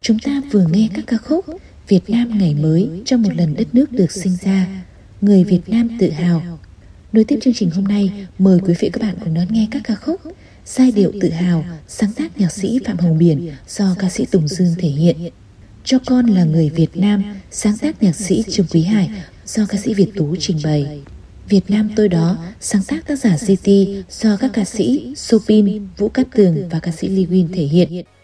Chúng ta vừa nghe các ca khúc Việt Nam ngày mới trong một lần đất nước được sinh ra, người Việt Nam tự hào. Nối tiếp chương trình hôm nay, mời quý vị các bạn cùng đón nghe các ca khúc Giai điệu tự hào, sáng tác nhạc sĩ Phạm Hồng Biển do ca sĩ Tùng Dương thể hiện. Cho con là người Việt Nam, sáng tác nhạc sĩ Trương Quý Hải do ca sĩ Việt Tú trình bày. Việt Nam tôi đó, sáng tác tác giả GT do các ca sĩ Sopin, Vũ Cát Tường và ca sĩ Lee Win thể hiện.